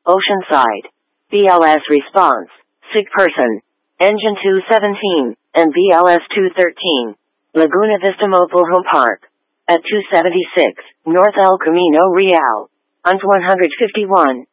Oceanside. BLS response. Sick person. Engine 217, and BLS 213. Laguna Vista Mobile Home Park. At 276, North El Camino Real. UNT 151.